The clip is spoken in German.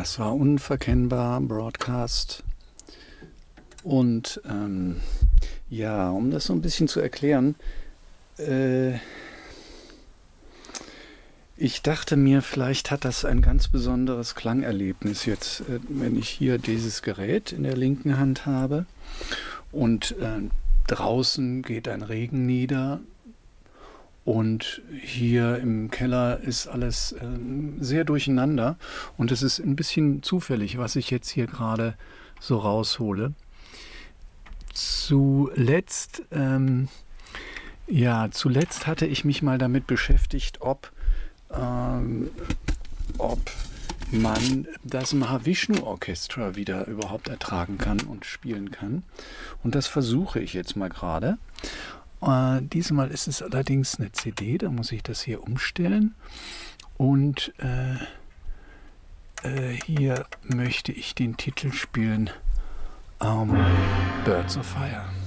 Das war unverkennbar Broadcast. Und ja, um das so ein bisschen zu erklären, ich dachte mir, vielleicht hat das ein ganz besonderes Klangerlebnis jetzt, wenn ich hier dieses Gerät in der linken Hand habe und draußen geht ein Regen nieder. Und hier im Keller ist alles sehr durcheinander und es ist ein bisschen zufällig, was ich jetzt hier gerade so raushole. Zuletzt hatte ich mich mal damit beschäftigt, ob man das Mahavishnu Orchestra wieder überhaupt ertragen kann und spielen kann. Und das versuche ich jetzt mal gerade. Diesmal ist es allerdings eine CD, da muss ich das hier umstellen. Und hier möchte ich den Titel spielen, Birds of Fire.